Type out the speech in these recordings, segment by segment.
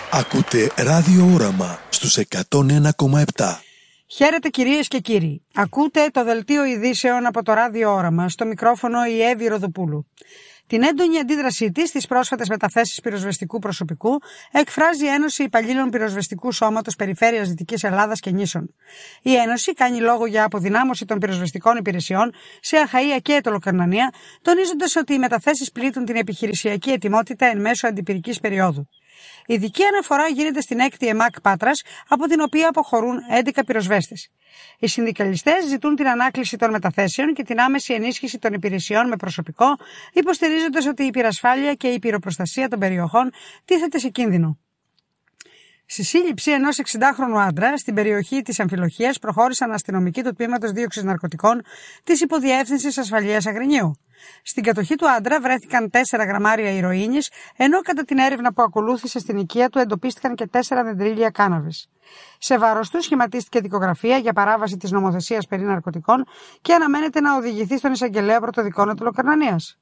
Ακούτε Ράδιο Όραμα στους 101,7. Χαίρετε κυρίες και κύριοι. Ακούτε το δελτίο ειδήσεων από το Ράδιο Όραμα. Στο μικρόφωνο η Εύη Ροδοπούλου. Την έντονη αντίδρασή της στις πρόσφατες μεταθέσεις πυροσβεστικού προσωπικού εκφράζει η Ένωση Υπαλλήλων Πυροσβεστικού Σώματος Περιφέρειας Δυτικής Ελλάδας και Νήσων. Η Ένωση κάνει λόγο για αποδυνάμωση των πυροσβεστικών υπηρεσιών σε Αχαΐα και Αιτωλοκαρνανία, τονίζοντας ότι οι μεταθέσεις πλήττουν την επιχειρησιακή ετοιμότητα εν μέσω αντιπυρικής περίοδου. Ειδική αναφορά γίνεται στην 6η ΕΜΑΚ Πάτρας, από την οποία αποχωρούν 11 πυροσβέστες. Οι συνδικαλιστές ζητούν την ανάκληση των μεταθέσεων και την άμεση ενίσχυση των υπηρεσιών με προσωπικό, υποστηρίζοντας ότι η πυρασφάλεια και η πυροπροστασία των περιοχών τίθεται σε κίνδυνο. Στη σύλληψη ενός 60χρονου άντρα στην περιοχή της Αμφιλοχίας προχώρησαν αστυνομικοί του τμήματος δίωξης ναρκωτικών της Υποδιεύθυνσης Ασφαλείας Αγρινίου. Στην κατοχή του άντρα βρέθηκαν 4 γραμμάρια ηρωίνης, ενώ κατά την έρευνα που ακολούθησε στην οικία του εντοπίστηκαν και 4 δεντρίλια κάναβης. Σε βάρος του σχηματίστηκε δικογραφία για παράβαση της νομοθεσίας περί ναρκωτικών και αναμένεται να οδηγηθεί στον εισαγγελέα πρωτοδικών Αιτωλοκαρνανίας.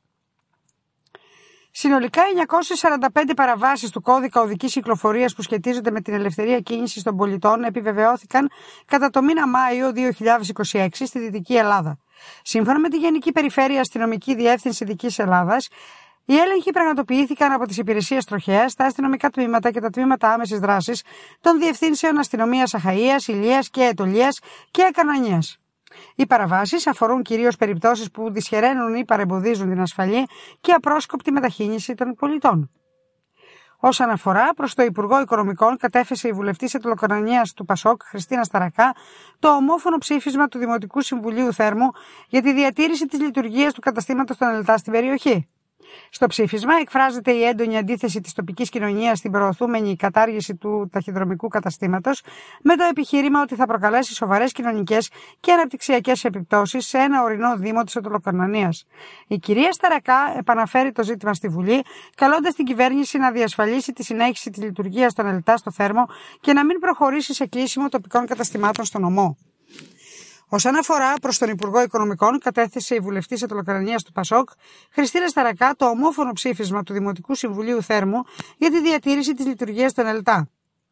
Συνολικά 945 παραβάσεις του κώδικα οδικής κυκλοφορίας που σχετίζονται με την ελευθερία κίνησης των πολιτών επιβεβαιώθηκαν κατά το μήνα Μάιο 2026 στη Δυτική Ελλάδα. Σύμφωνα με τη Γενική Περιφέρεια Αστυνομική Διεύθυνση Δυτικής Ελλάδας, οι έλεγχοι πραγματοποιήθηκαν από τις υπηρεσίες τροχέας, τα αστυνομικά τμήματα και τα τμήματα άμεσης δράσης των διευθύνσεων αστυνομίας Αχαΐας, Ηλίας και Αιτωλίας και Ακανανίας. Οι παραβάσεις αφορούν κυρίως περιπτώσεις που δυσχεραίνουν ή παρεμποδίζουν την ασφαλή και απρόσκοπτη μεταχείριση των πολιτών. Ως αναφορά προς το Υπουργό Οικονομικών, κατέθεσε η βουλευτής Αιτωλοκαρνανίας του ΠΑΣΟΚ, Χριστίνα Σταρακά, το ομόφωνο ψήφισμα του Δημοτικού Συμβουλίου Θέρμου για τη διατήρηση της λειτουργίας του καταστήματος των ΕΛΤΑ στην περιοχή. Στο ψήφισμα εκφράζεται η έντονη αντίθεση της τοπικής κοινωνίας στην προωθούμενη κατάργηση του ταχυδρομικού καταστήματος, με το επιχείρημα ότι θα προκαλέσει σοβαρές κοινωνικές και αναπτυξιακές επιπτώσεις σε ένα ορεινό δήμο της Αιτωλοκαρνανίας. Η κυρία Σταρακά επαναφέρει το ζήτημα στη Βουλή, καλώντας την κυβέρνηση να διασφαλίσει τη συνέχιση της λειτουργίας των ΕΛΤΑ στο Θέρμο και να μην προχωρήσει σε κλείσιμο τοπικών καταστημάτων στον νομό. Ως αναφορά προς τον Υπουργό Οικονομικών, κατέθεσε η βουλευτής Αιτωλοκαρνανίας του ΠΑΣΟΚ, Χριστίνα Σταρακά, το ομόφωνο ψήφισμα του Δημοτικού Συμβουλίου Θέρμου για τη διατήρηση της λειτουργίας των ΕΛΤΑ.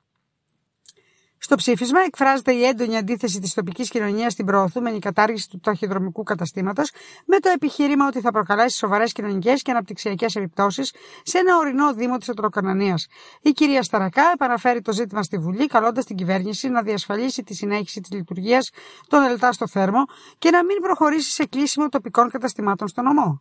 Στο ψήφισμα εκφράζεται η έντονη αντίθεση της τοπικής κοινωνίας στην προωθούμενη κατάργηση του ταχυδρομικού καταστήματος, με το επιχείρημα ότι θα προκαλέσει σοβαρές κοινωνικές και αναπτυξιακές επιπτώσεις σε ένα ορεινό δήμο της Αιτωλοκαρνανίας. Η κυρία Σταρακά επαναφέρει το ζήτημα στη Βουλή, καλώντας την κυβέρνηση να διασφαλίσει τη συνέχιση της λειτουργίας των ΕΛΤΑ στο Θέρμο και να μην προχωρήσει σε κλείσιμο τοπικών καταστημάτων στο νομό.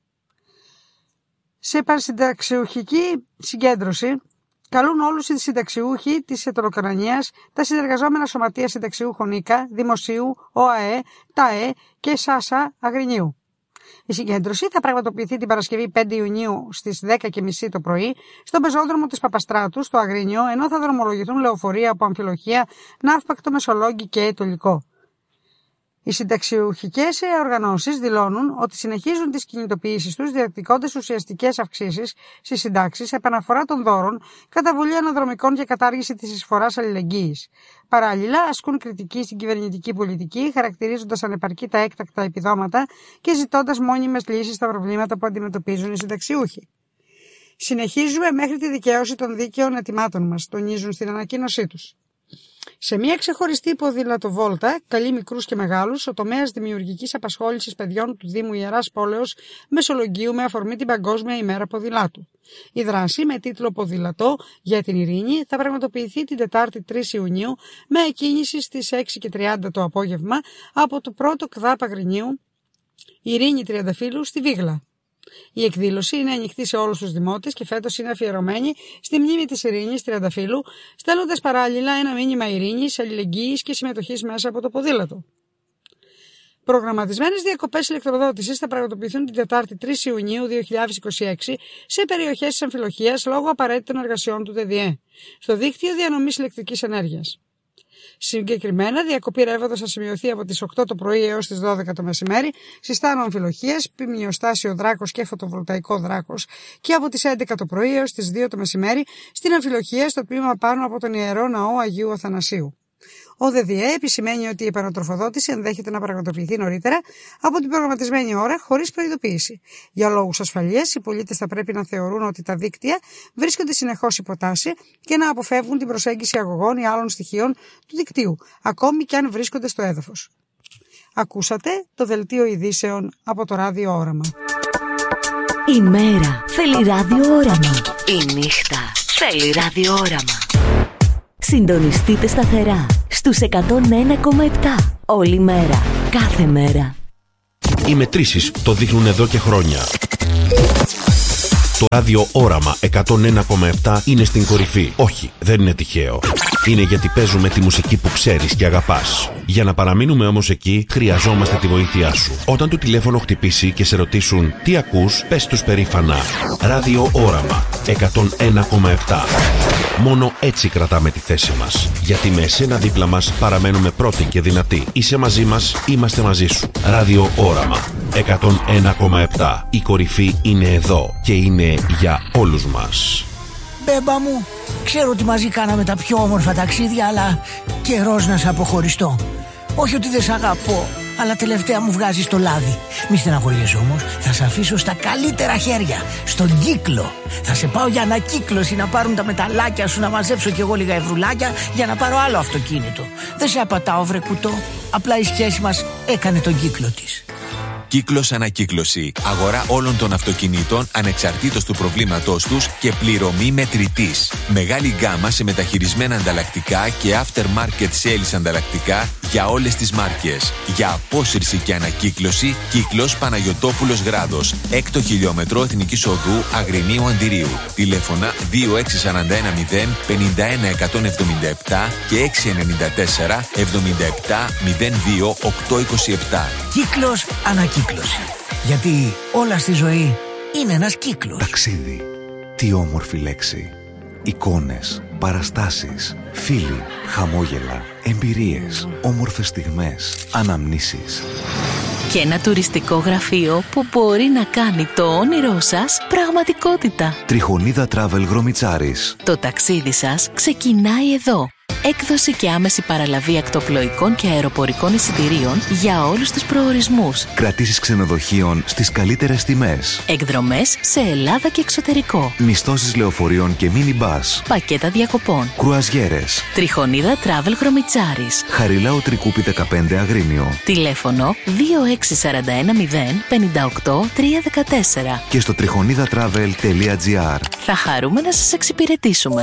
Σε πανσυνταξιουχική συγκέντρωση, καλούν όλους οι συνταξιούχοι της Αιτωλοκαρνανίας, τα συνεργαζόμενα σωματεία συνταξιούχων ΙΚΑ, Δημοσίου, ΟΑΕ, ΤΑΕ και ΣΑΣΑ Αγρινίου. Η συγκέντρωση θα πραγματοποιηθεί την Παρασκευή 5 Ιουνίου στις 10:30 το πρωί στον πεζόδρομο της Παπαστράτου, στο Αγρίνιο, ενώ θα δρομολογηθούν λεωφορεία από Αμφιλοχία, Ναύπακτο, Μεσολόγγι και Αιτωλικό. Οι συνταξιουχικές οργανώσεις δηλώνουν ότι συνεχίζουν τις κινητοποιήσεις τους, διεκδικώντας ουσιαστικές αυξήσεις στις συντάξεις, επαναφορά των δώρων, καταβολή αναδρομικών και κατάργηση της εισφοράς αλληλεγγύης. Παράλληλα, ασκούν κριτική στην κυβερνητική πολιτική, χαρακτηρίζοντας ανεπαρκή τα έκτακτα επιδόματα και ζητώντας μόνιμες λύσεις στα προβλήματα που αντιμετωπίζουν οι συνταξιούχοι. Συνεχίζουμε μέχρι τη δικαίωση των δίκαιων αιτημάτων μας, τονίζουν στην ανακοίνωσή τους. Σε μια ξεχωριστή ποδηλατοβόλτα, καλή μικρούς και μεγάλους, ο τομέας δημιουργικής απασχόλησης παιδιών του Δήμου Ιεράς Πόλεως Μεσολογγίου με αφορμή την Παγκόσμια ημέρα ποδηλάτου. Η δράση με τίτλο «Ποδηλατό για την Ειρήνη» θα πραγματοποιηθεί την Τετάρτη 3 Ιουνίου με εκκίνηση στις 6:30 το απόγευμα από το πρώτο ΚΔΑΠ Αγρινίου Ειρήνη Τριανταφύλου στη Βίγλα. Η εκδήλωση είναι ανοιχτή σε όλους τους δημότες και φέτος είναι αφιερωμένη στη μνήμη της Ειρήνης Τριανταφύλου, στέλνοντας παράλληλα ένα μήνυμα ειρήνης, αλληλεγγύης και συμμετοχής μέσα από το ποδήλατο. Προγραμματισμένες διακοπές ηλεκτροδότησης θα πραγματοποιηθούν την Τετάρτη 3 Ιουνίου 2026 σε περιοχές της Αμφιλοχίας λόγω απαραίτητων εργασιών του ΔΔΕ στο δίκτυο διανομής ηλεκτρικής ενέργειας. Συγκεκριμένα, διακοπή ρεύματος θα σημειωθεί από τις 8 το πρωί έως τις 12 το μεσημέρι στη Στάνο Αμφιλοχίας, Πιμνιοστάσιο Δράκος και Φωτοβολταϊκό Δράκος, και από τις 11 το πρωί έως τις 2 το μεσημέρι στην Αμφιλοχία, στο τμήμα πάνω από τον Ιερό Ναό Αγίου Αθανασίου. Ο ΔΔΕ επισημαίνει ότι η επανατροφοδότηση ενδέχεται να πραγματοποιηθεί νωρίτερα από την προγραμματισμένη ώρα χωρίς προειδοποίηση. Για λόγους ασφαλείας, οι πολίτες θα πρέπει να θεωρούν ότι τα δίκτυα βρίσκονται συνεχώς υπό τάση και να αποφεύγουν την προσέγγιση αγωγών ή άλλων στοιχείων του δικτύου, ακόμη και αν βρίσκονται στο έδαφος. Ακούσατε το δελτίο ειδήσεων από το Ράδιο Όραμα. Η μέρα θέλει ραδιόραμα. Η νύχτα θέλει ραδιόραμα. Συντονιστείτε σταθερά στους 101,7 όλη μέρα, κάθε μέρα. Οι μετρήσεις το δείχνουν εδώ και χρόνια. Το Ράδιο Όραμα 101,7 είναι στην κορυφή. Όχι, δεν είναι τυχαίο. Είναι γιατί παίζουμε τη μουσική που ξέρεις και αγαπάς. Για να παραμείνουμε όμως εκεί, χρειαζόμαστε τη βοήθειά σου. Όταν το τηλέφωνο χτυπήσει και σε ρωτήσουν τι ακούς, πες τους περήφανα Ράδιο Όραμα 101,7. Μόνο έτσι κρατάμε τη θέση μας. Γιατί με εσένα δίπλα μας παραμένουμε πρώτοι και δυνατοί. Είσαι μαζί μας, είμαστε μαζί σου. Ράδιο Όραμα 101,7. Η κορυφή είναι εδώ και είναι για όλους μας. Μπέμπα μου, ξέρω ότι μαζί κάναμε τα πιο όμορφα ταξίδια, αλλά καιρός να σε αποχωριστώ. Όχι ότι δεν σ' αγαπώ, αλλά τελευταία μου βγάζεις το λάδι. Μη στεναχωριέσαι όμως, θα σε αφήσω στα καλύτερα χέρια, στον κύκλο. Θα σε πάω για ανακύκλωση να πάρουν τα μεταλλάκια σου, να μαζέψω κι εγώ λίγα ευρουλάκια για να πάρω άλλο αυτοκίνητο. Δεν σε απατάω βρε κουτό, απλά η σχέση μας έκανε τον κύκλο της. Κύκλος Ανακύκλωση. Αγορά όλων των αυτοκινήτων ανεξαρτήτως του προβλήματός τους και πληρωμή μετρητής. Μεγάλη γκάμα σε μεταχειρισμένα ανταλλακτικά και aftermarket sales ανταλλακτικά για όλες τις μάρκες. Για απόσυρση και ανακύκλωση, Κύκλος Παναγιωτόπουλος Γράδος. 6ο χιλιόμετρο Εθνικής Οδού Αγρινίου Αντιρίου. Τηλέφωνα 26410 51177 και 694 77 02 827. Κύκλος Ανακύκλωση. Γιατί όλα στη ζωή είναι ένας κύκλος. Ταξίδι. Τι όμορφη λέξη. Εικόνες, παραστάσεις, φίλοι, χαμόγελα, εμπειρίες, όμορφες στιγμές, αναμνήσεις. Και ένα τουριστικό γραφείο που μπορεί να κάνει το όνειρό σας πραγματικότητα. Τριχονίδα Travel Γρομιτσάρης. Το ταξίδι σας ξεκινάει εδώ. Έκδοση και άμεση παραλαβή ακτοπλοϊκών και αεροπορικών εισιτηρίων για όλους τους προορισμούς. Κρατήσεις ξενοδοχείων στις καλύτερες τιμές. Εκδρομές σε Ελλάδα και εξωτερικό. Μισθώσεις λεωφορείων και μίνι-μπας. Πακέτα διακοπών. Κρουαζιέρες. Τριχονίδα Travel Γρομιτσάρης. Χαριλάου Τρικούπη 15 Αγρίνιο. Τηλέφωνο 26410 58 314. Και στο τριχονίδαtravel.gr. Θα χαρούμε να σας εξυπηρετήσουμε.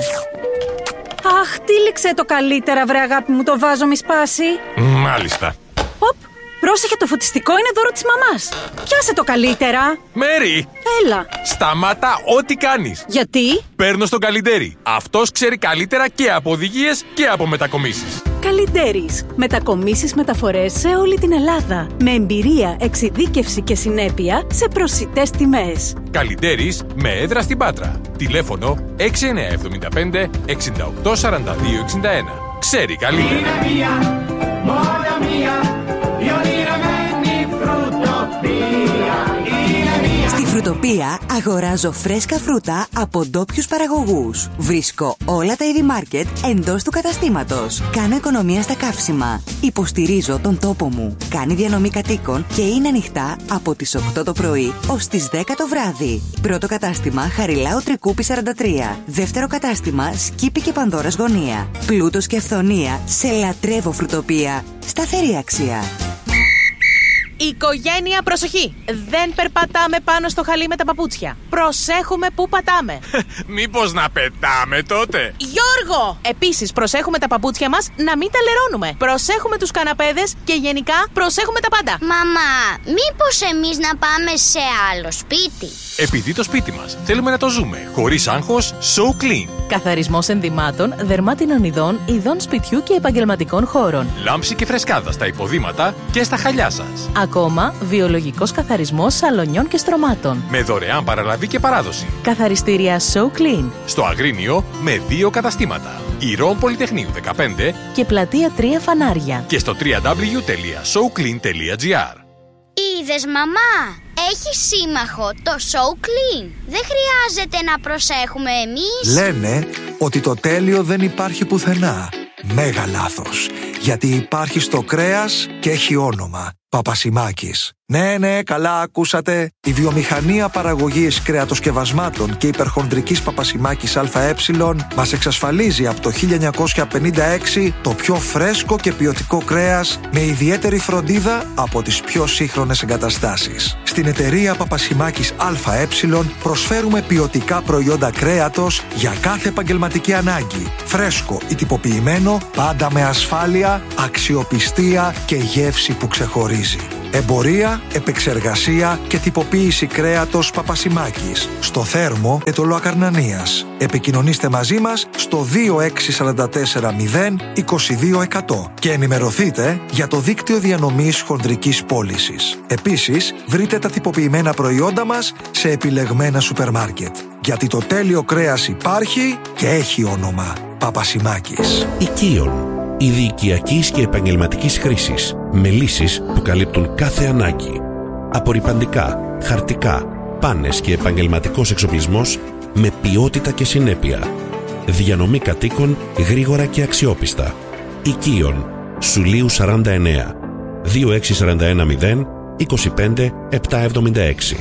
Αχ, τύλιξε το καλύτερα, βρε αγάπη μου, το βάζο μη σπάσει. Μάλιστα. Οπ, πρόσεχε, το φωτιστικό είναι δώρο της μαμάς. Πιάσε το καλύτερα. Μέρι! Έλα. Σταμάτα ό,τι κάνεις. Γιατί? Παίρνω στον Καλιντέρι. Αυτός ξέρει καλύτερα και από οδηγίες και από μετακομίσεις. Καλιντέρις. Μετακομίσεις, μεταφορές σε όλη την Ελλάδα. Με εμπειρία, εξειδίκευση και συνέπεια σε προσιτές τιμές. Καλιντέρις με έδρα στην Πάτρα. Τηλέφωνο 6975 68 42 61. Ξέρει καλύτερα. Στη Φρουτοπία αγοράζω φρέσκα φρούτα από ντόπιους παραγωγούς. Βρίσκω όλα τα είδη μάρκετ εντός του καταστήματος. Κάνω οικονομία στα καύσιμα. Υποστηρίζω τον τόπο μου. Κάνει διανομή κατοίκων και είναι ανοιχτά από τις 8 το πρωί ως τις 10 το βράδυ. Πρώτο κατάστημα Χαριλάου Τρικούπη 43. Δεύτερο κατάστημα Σκύπη και Πανδώρας Γωνία. Πλούτος και φθονία. Σε λατρεύω Φρουτοπία. Σταθερή αξία. Οικογένεια, προσοχή! Δεν περπατάμε πάνω στο χαλί με τα παπούτσια. Προσέχουμε πού πατάμε. Μήπως να πετάμε τότε? Γιώργο! Επίσης, προσέχουμε τα παπούτσια μας να μην τα λερώνουμε. Προσέχουμε τους καναπέδες και γενικά προσέχουμε τα πάντα. Μαμά, μήπως εμείς να πάμε σε άλλο σπίτι? Επειδή το σπίτι μας θέλουμε να το ζούμε χωρίς άγχος, So Clean. Καθαρισμός ενδυμάτων, δερμάτινων ειδών, ειδών σπιτιού και επαγγελματικών χώρων. Λάμψη και φρεσκάδα στα υποδήματα και στα χαλιά σας. Ακόμα, βιολογικός καθαρισμός σαλονιών και στρωμάτων. Με δωρεάν παραλαβή και παράδοση. Καθαριστήρια So Clean. Στο Αγρίνιο με 2 καταστήματα. Ηρών Πολυτεχνείου 15 και Πλατεία 3 Φανάρια. Και στο www.soclean.gr. Είδες, μαμά, έχει σύμμαχο το So Clean. Δεν χρειάζεται να προσέχουμε εμείς. Λένε ότι το τέλειο δεν υπάρχει πουθενά. Μέγα λάθος. Γιατί υπάρχει στο κρέας και έχει όνομα. Παπασημάκης. Ναι, καλά ακούσατε. Η βιομηχανία παραγωγής κρεατοσκευασμάτων και υπερχονδρικής Παπασημάκης ΑΕ μας εξασφαλίζει από το 1956 το πιο φρέσκο και ποιοτικό κρέας με ιδιαίτερη φροντίδα από τις πιο σύγχρονες εγκαταστάσεις. Στην εταιρεία Παπασημάκης ΑΕ προσφέρουμε ποιοτικά προϊόντα κρέατος για κάθε επαγγελματική ανάγκη. Φρέσκο ή τυποποιημένο, πάντα με ασφάλεια, αξιοπιστία και γεύση που ξεχωρίζει. Εμπορία, επεξεργασία και τυποποίηση κρέατος Παπασημάκης. Στο Θέρμο, Ετωλό Ακαρνανίας. Επικοινωνήστε μαζί μας στο 26440 22100 και ενημερωθείτε για το δίκτυο διανομής χονδρικής πώλησης. Επίσης, βρείτε τα τυποποιημένα προϊόντα μας σε επιλεγμένα σούπερ μάρκετ. Γιατί το τέλειο κρέας υπάρχει και έχει όνομα. Παπασημάκης. Οικείων. Είδη οικιακής και επαγγελματικής χρήσης, με λύσεις που καλύπτουν κάθε ανάγκη. Απορρυπαντικά, χαρτικά, πάνες και επαγγελματικός εξοπλισμός με ποιότητα και συνέπεια. Διανομή κατοίκων γρήγορα και αξιόπιστα. Οικείων. Σουλίου 49. 26410 25 776.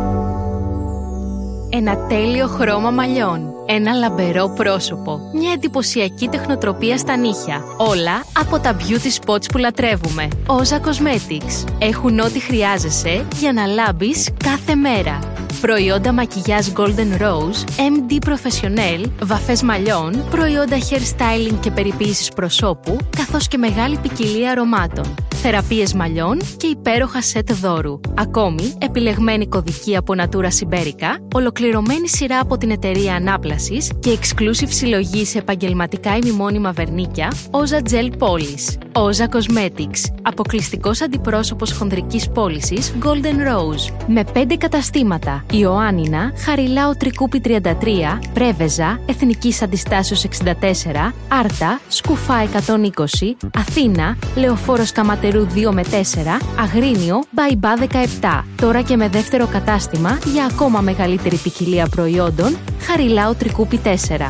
Ένα τέλειο χρώμα μαλλιών. Ένα λαμπερό πρόσωπο. Μια εντυπωσιακή τεχνοτροπία στα νύχια. Όλα από τα beauty spots που λατρεύουμε. Όζα Cosmetics. Έχουν ό,τι χρειάζεσαι για να λάμπεις κάθε μέρα. Προϊόντα μακιγιάζ Golden Rose, MD Professional, βαφές μαλλιών, προϊόντα hair styling και περιποίησης προσώπου, καθώς και μεγάλη ποικιλία αρωμάτων. Θεραπείες μαλλιών και υπέροχα σετ δώρου. Ακόμη, επιλεγμένη κωδική από Natura Siberica, ολοκληρωμένη σειρά από την εταιρεία Ανάπλασης και exclusive συλλογή σε επαγγελματικά ημιμόνιμα βερνίκια, Oza Gel Polish. Oza Cosmetics, αποκλειστικός αντιπρόσωπος χονδρικής πώλησης Golden Rose. Με 5 καταστήματα: Ιωάννινα, Χαριλάου Τρικούπη 33, Πρέβεζα, Εθνικής Αντιστάσεως 64, Άρτα, Σκουφά 120, Αθήνα, Λεωφόρος Καματερού 2 με 4, Αγρίνιο, Μπαϊμπά 17. Τώρα και με δεύτερο κατάστημα για ακόμα μεγαλύτερη ποικιλία προϊόντων, Χαριλάου Τρικούπη 4.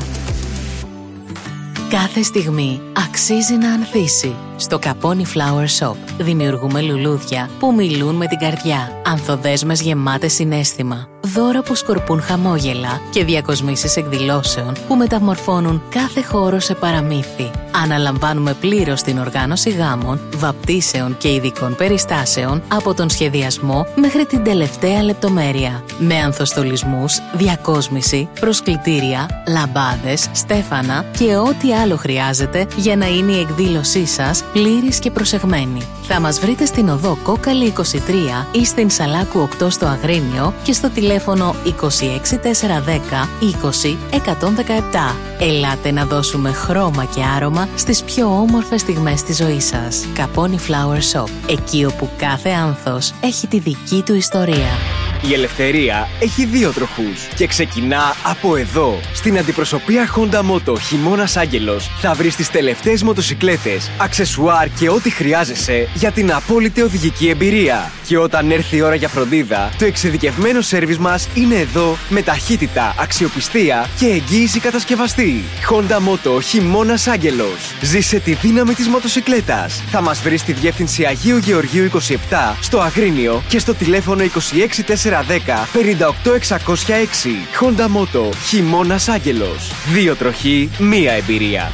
Κάθε στιγμή αξίζει να ανθίσει. Στο Caponi Flower Shop δημιουργούμε λουλούδια που μιλούν με την καρδιά. Ανθοδέσμες γεμάτες συναίσθημα. Δώρα που σκορπούν χαμόγελα και διακοσμήσεις εκδηλώσεων που μεταμορφώνουν κάθε χώρο σε παραμύθι. Αναλαμβάνουμε πλήρως την οργάνωση γάμων, βαπτίσεων και ειδικών περιστάσεων από τον σχεδιασμό μέχρι την τελευταία λεπτομέρεια. Με ανθοστολισμούς, διακόσμηση, προσκλητήρια, λαμπάδες, στέφανα και ό,τι άλλο χρειάζεται για να είναι η εκδήλωσή σας πλήρης και προσεγμένη. Θα μας βρείτε στην οδό Κόκαλη 23 ή στην Σαλάκου 8 στο Αγρίνιο και στο τηλέφωνο 26410 20 117. Ελάτε να δώσουμε χρώμα και άρωμα στις πιο όμορφες στιγμές της ζωής σας. Caponi Flower Shop, εκεί όπου κάθε άνθος έχει τη δική του ιστορία. Η ελευθερία έχει 2 τροχούς και ξεκινά από εδώ. Στην αντιπροσωπεία Honda Moto Χειμώνας Άγγελος θα βρεις τις τελευταίες μοτοσικλέτες, αξεσουάρ και ό,τι χρειάζεσαι για την απόλυτη οδηγική εμπειρία. Και όταν έρθει η ώρα για φροντίδα, το εξειδικευμένο σέρβις μας είναι εδώ με ταχύτητα, αξιοπιστία και εγγύηση κατασκευαστή. Honda Moto Χειμώνας Άγγελος. Ζήσε τη δύναμη της μοτοσικλέτας. Θα μας βρεις στη διεύθυνση Αγίου Γεωργίου 27 στο Αγρίνιο και στο τηλέφωνο 26410 58606. Honda Moto Χειμώνας Άγγελος. 2 τροχοί, 1 εμπειρία.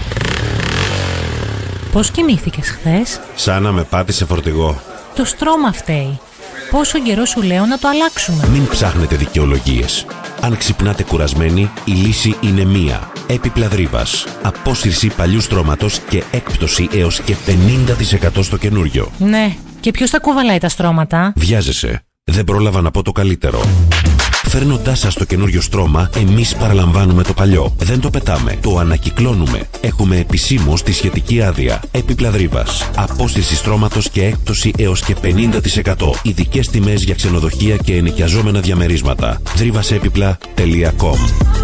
Πώς κοιμήθηκες χθες? Σαν να με πάτησε φορτηγό. Το στρώμα φταίει. Πόσο καιρό σου λέω να το αλλάξουμε? Μην ψάχνετε δικαιολογίες. Αν ξυπνάτε κουρασμένοι, η λύση είναι μία. Έπιπλα Δρύβας. Απόσυρση παλιού στρώματος και έκπτωση έως και 50% στο καινούριο. Ναι, και ποιος τα κουβαλάει τα στρώματα? Βιάζεσαι. Δεν πρόλαβα να πω το καλύτερο. Φέρνοντάς σας το καινούριο στρώμα, εμείς παραλαμβάνουμε το παλιό. Δεν το πετάμε, το ανακυκλώνουμε. Έχουμε επισήμως τη σχετική άδεια. Έπιπλα Δρύβας. Απόσυρση στρώματος και έκπτωση έως και 50%. Ειδικές τιμές για ξενοδοχεία και ενοικιαζόμενα διαμερίσματα. Δρύβασέπιπλα.com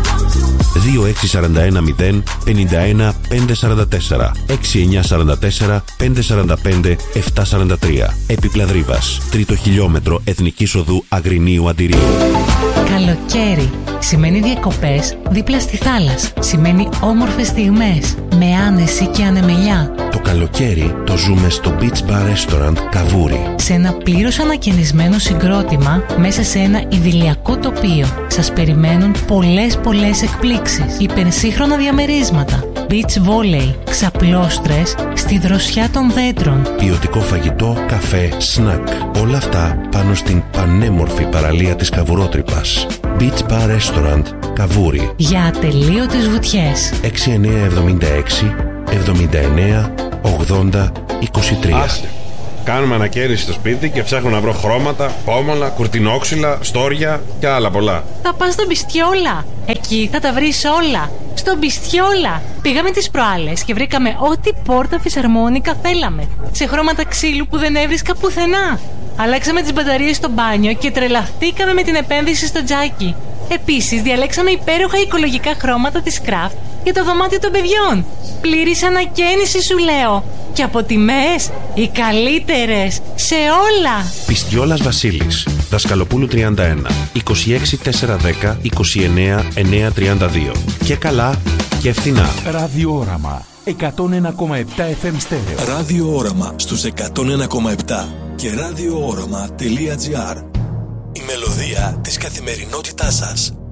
26410 51 544 6944 545 743. Έπιπλα Δρύβας. 3ο χιλιόμετρο Εθνικής Οδού Αγρινίου Αντιρίου. Καλοκαίρι σημαίνει διακοπές δίπλα στη θάλασσα. Σημαίνει όμορφες στιγμές με άνεση και ανεμελιά. Το καλοκαίρι το ζούμε στο Beach Bar Restaurant Καβούρι. Σε ένα πλήρως ανακαινισμένο συγκρότημα μέσα σε ένα ιδηλιακό τοπίο. Σας περιμένουν πολλές εκπλήξεις. Υπερσύγχρονα διαμερίσματα. Beach volley, ξαπλώστρες στη δροσιά των δέντρων. Ποιοτικό φαγητό, καφέ, σνακ. Όλα αυτά πάνω στην πανέμορφη παραλία της Καβουρότρυπας. Beach Bar Restaurant Καβούρι. Για ατελείωτες βουτιές. 6976 79 80 23. Άστε. Κάνουμε ανακαίνιση στο σπίτι και ψάχνω να βρω χρώματα, πόμολα, κουρτινόξυλα, στόρια και άλλα πολλά. Θα πας στο Μπιστιόλα. Εκεί θα τα βρεις όλα. Στο Μπιστιόλα. Πήγαμε τις προάλλες και βρήκαμε ό,τι πόρτα φυσαρμόνικα θέλαμε. Σε χρώματα ξύλου που δεν έβρισκα πουθενά. Αλλάξαμε τις μπαταρίες στο μπάνιο και τρελαθήκαμε με την επένδυση στο τζάκι. Επίσης διαλέξαμε υπέροχα οικολογικά χρώματα της Craft για το δωμάτιο των παιδιών. Πλήρης ανακαίνιση σου λέω. Και από τιμές οι καλύτερες σε όλα. Πιστιόλας Βασίλης, Δασκαλοπούλου 31, 26 410 29 932. Και καλά και φθηνά. Ραδιόραμα 101,7 FM στέρεο. Ραδιόραμα στους 101,7 και radioorama.gr. Η μελωδία της καθημερινότητάς σας.